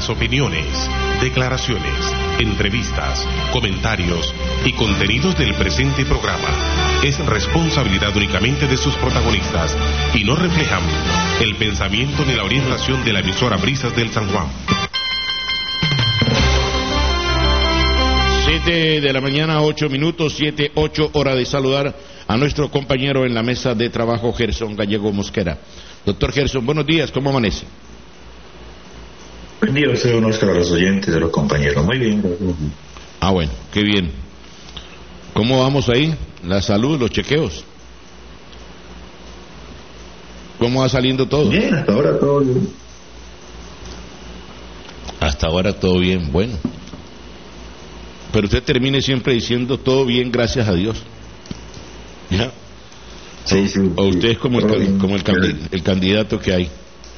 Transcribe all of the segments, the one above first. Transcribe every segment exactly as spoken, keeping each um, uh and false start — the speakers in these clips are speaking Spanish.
Las opiniones, declaraciones, entrevistas, comentarios y contenidos del presente programa es responsabilidad únicamente de sus protagonistas y no reflejan el pensamiento ni la orientación de la emisora Brisas del San Juan. Siete de la mañana, ocho minutos, siete, ocho, hora de saludar a nuestro compañero en la mesa de trabajo, Gerson Gallego Mosquera. Doctor Gerson, buenos días, ¿cómo amanece? Buen día, usted, Oscar, a los oyentes, de los compañeros. Muy bien. Ah, bueno, qué bien. ¿Cómo vamos ahí? La salud, los chequeos. ¿Cómo va saliendo todo? Bien, hasta ahora todo bien. Hasta ahora todo bien, bueno. Pero usted termine siempre diciendo todo bien, gracias a Dios. ¿Ya? Sí, sí. O usted es como, sí, el, como el, candid, el candidato que hay.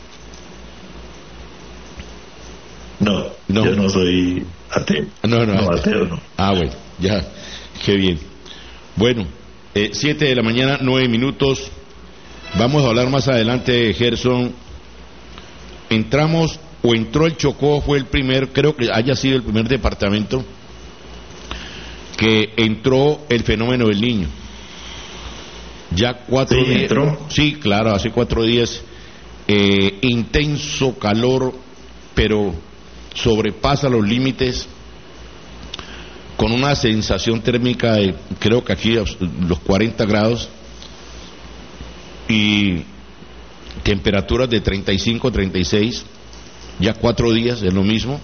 No, no, yo no soy ateo. No, no, no ateo no. Ah, bueno, ya, qué bien. Bueno, eh, siete de la mañana, nueve minutos. Vamos a hablar más adelante, Gerson. Entramos, o entró el Chocó, fue el primer, creo que haya sido el primer departamento que entró el fenómeno del Niño. Ya cuatro sí, días. ¿Entró? Sí, claro, hace cuatro días. Eh, intenso calor, pero sobrepasa los límites, con una sensación térmica de, creo que aquí los cuarenta grados, y temperaturas de treinta y cinco, treinta y seis, ya cuatro días es lo mismo.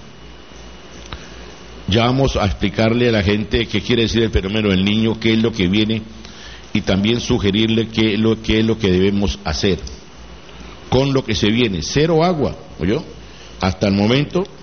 Ya vamos a explicarle a la gente qué quiere decir el fenómeno del Niño, qué es lo que viene, y también sugerirle qué es lo, qué es lo que debemos hacer con lo que se viene. Cero agua, ¿oyó? Hasta el momento